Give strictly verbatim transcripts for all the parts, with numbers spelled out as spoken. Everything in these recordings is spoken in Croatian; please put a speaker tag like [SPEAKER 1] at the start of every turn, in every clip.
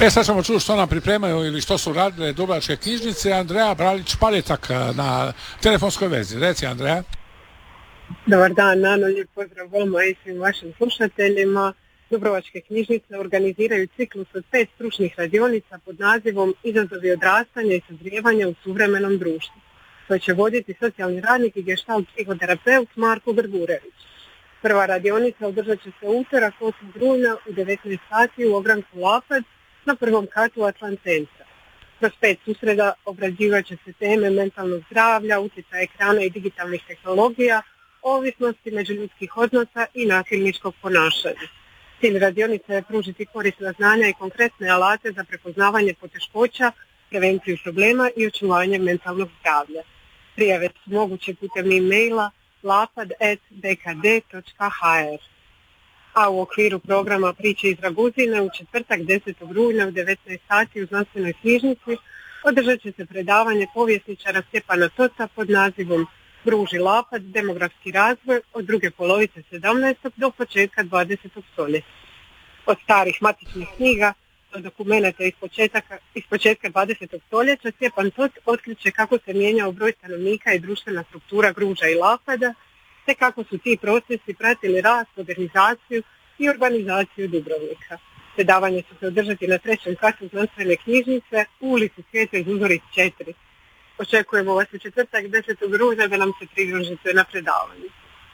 [SPEAKER 1] E sad ćemo čuti što nam pripremaju ili što su radile Dubrovačke knjižnice. Andreja Bralić-Paljetak na telefonskoj vezi. Reci, Andreja.
[SPEAKER 2] Dobar dan, Nano, lijep pozdrav vama i svim vašim slušateljima. Dubrovačke knjižnice organiziraju ciklus od pet stručnih radionica pod nazivom Izazovi odrastanja i sazrijevanja u suvremenom društvu, koje će voditi socijalni radnik i gestalt psihoterapeut Marko Grgurević. Prva radionica održat će se utorak osmog rujna u devetnaest sati u ogranku Lapad na prvom katu Atlantenca. Kroz pet susreda obrađivat će se teme mentalnog zdravlja, utjecaja ekrana i digitalnih tehnologija, ovisnosti međuljudskih odnosa i nasilničkog ponašanja. Cilj radionice je pružiti korisna znanja i konkretne alate za prepoznavanje poteškoća, prevenciju problema i očuvanje mentalnog zdravlja. Prijave su moguće putem e-maila lapad at d k d dot h r. A u okviru programa Priče iz Raguzine u četvrtak desetog rujna u devetnaest sati u znanstvenoj knjižnici održat će se predavanje povjesničara Stjepana Tota pod nazivom Gruži Lapad, demografski razvoj od druge polovice sedamnaestog do početka dvadesetog stoljeća. Od starih matičnih knjiga do dokumenata iz, iz početka dvadesetog stoljeća Stjepan Tot otkriće kako se mijenjao broj stanovnika i društvena struktura Gruža i Lapada, te kako su ti procesi pratili rast, modernizaciju i urbanizaciju Dubrovnika. Predavanje će se održati na trećem katu znanstvene knjižnice u ulici Svete Zuzorić četiri. Očekujemo vas u četvrtak desetog rujna da nam se pridružite na predavanju.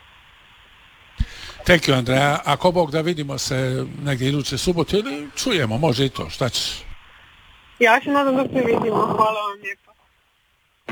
[SPEAKER 1] Thank you, Andreja. Ako Bog da vidimo se negdje iduće subote ili čujemo, može i to, šta ćeš?
[SPEAKER 2] Ja se nadam da se vidimo. Hvala vam lijepo.